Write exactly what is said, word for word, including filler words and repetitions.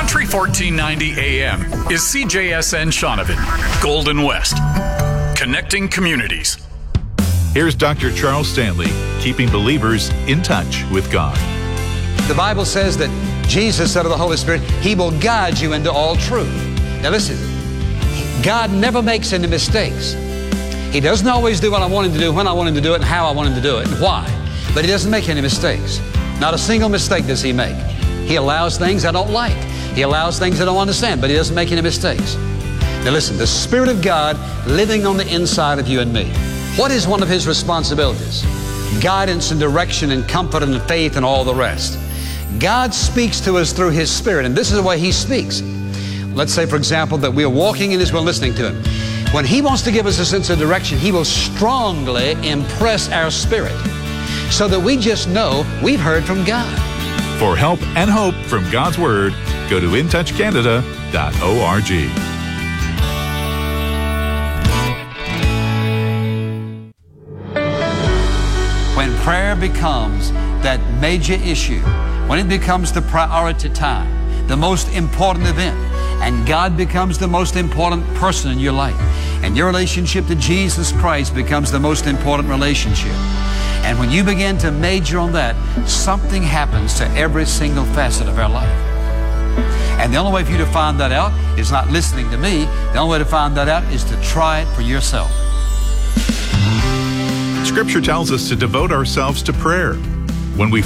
Country fourteen ninety A M is C J S N Shaunavon, Golden West, connecting communities. Here's Doctor Charles Stanley, keeping believers in touch with God. The Bible says that Jesus said of the Holy Spirit, He will guide you into all truth. Now listen, God never makes any mistakes. He doesn't always do what I want Him to do, when I want Him to do it, and how I want Him to do it, and why. But He doesn't make any mistakes. Not a single mistake does He make. He allows things I don't like. He allows things I don't understand, but He doesn't make any mistakes. Now listen, the Spirit of God living on the inside of you and me. What is one of His responsibilities? Guidance and direction and comfort and faith and all the rest. God speaks to us through His Spirit, and this is the way He speaks. Let's say, for example, that we are walking in His will, listening to Him. When He wants to give us a sense of direction, He will strongly impress our spirit so that we just know we've heard from God. For help and hope from God's Word, go to in touch canada dot org. When prayer becomes that major issue, when it becomes the priority time, the most important event, and God becomes the most important person in your life, and your relationship to Jesus Christ becomes the most important relationship. And when you begin to major on that, something happens to every single facet of our life. And the only way for you to find that out is not listening to me. The only way to find that out is to try it for yourself. Scripture tells us to devote ourselves to prayer. When we